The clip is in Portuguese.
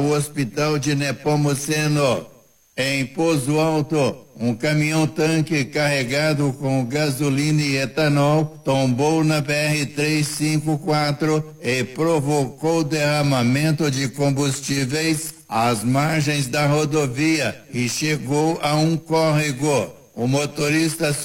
o hospital de Nepomuceno. Em Pozo Alto, um caminhão-tanque carregado com gasolina e etanol tombou na BR-354 e provocou derramamento de combustíveis às margens da rodovia e chegou a um córrego. O motorista